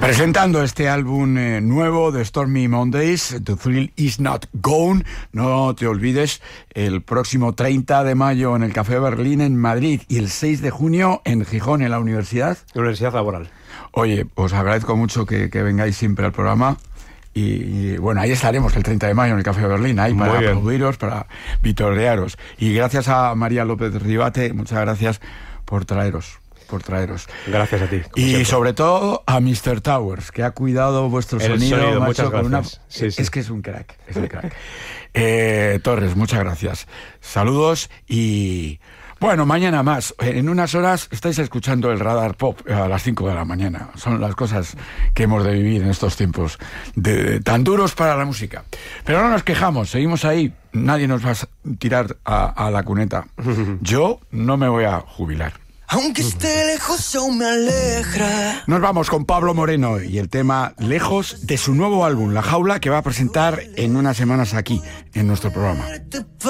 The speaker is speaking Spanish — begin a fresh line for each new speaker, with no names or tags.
Presentando este álbum nuevo de Stormy Mondays, The Thrill Is Not Gone. No te olvides, el próximo 30 de mayo en el Café Berlín en Madrid y el 6 de junio en Gijón, en la Universidad
Laboral.
Oye, os agradezco mucho que vengáis siempre al programa. Y bueno, ahí estaremos el 30 de mayo en el Café Berlín, ahí para aplaudiros, para vitorearos. Y gracias a María López Ribate, muchas gracias por traeros.
Gracias a ti.
Y siempre, sobre todo a Mr. Towers, que ha cuidado vuestro sonido, macho,
muchas gracias.
Sí. Es que es un crack. Torres, muchas gracias. Saludos y... Bueno, mañana más. En unas horas estáis escuchando el Radar Pop a las 5 de la mañana. Son las cosas que hemos de vivir en estos tiempos tan duros para la música. Pero no nos quejamos, seguimos ahí. Nadie nos va a tirar a la cuneta. Yo no me voy a jubilar.
Aunque esté lejos aún me alegra.
Nos vamos con Pablo Moreno y el tema Lejos de su nuevo álbum La Jaula, que va a presentar en unas semanas aquí en nuestro programa.